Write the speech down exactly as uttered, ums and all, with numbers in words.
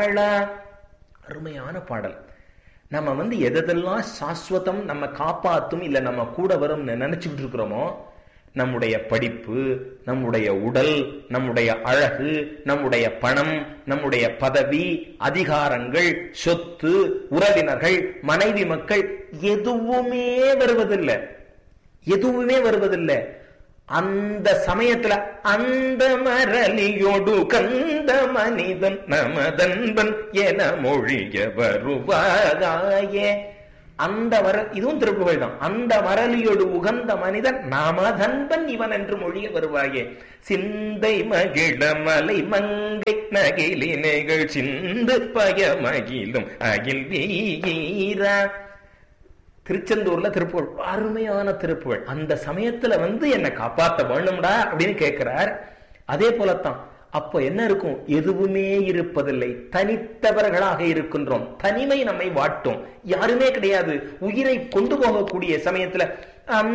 வாழா. அருமையான பாடல். நம்ம வந்து எதெல்லாம் சாஸ்வதம், நம்ம காப்பாத்தும், இல்ல நம்ம கூட வரும் நினைச்சுக்கிட்டு இருக்கிறோமோ, நம்முடைய படிப்பு, நம்முடைய உடல், நம்முடைய அழகு, நம்முடைய பணம், நம்முடைய பதவி, அதிகாரங்கள், சொத்து, உறவினர்கள், மனைவி, மக்கள், எதுவுமே வருவதில்லை. எதுவுமே வருவதில்லை. அந்த சமயத்துல அந்த மரலியோடு கந்த மனிதன் நமதன்பன் என மொழிய வருவாயே. அந்த மர இதுவும் திருப்புகழ் தான். அந்த மரலியோடு உகந்த மனிதன் நமதன்பன் இவன் என்று மொழிய வருவாயே. சிந்தை மகிழ மலை மங்கை நகிலினைகள் சிந்து பய மகிழும் அகில் வீரா. திருச்செந்தூர்ல திருப்புகழ், அருமையான திருப்புகழ். அந்த சமயத்துல வந்து என்னை காப்பாத்த வேணும்டா அப்படின்னு கேட்கிறார். அதே போலத்தான் அப்ப என்ன இருக்கும்? எதுவுமே இருப்பதில்லை. தனித்தவர்களாக இருக்கின்றோம். தனிமை நம்மை வாட்டும். யாருமே கிடையாது. உயிரை கொண்டு போகக்கூடிய சமயத்துல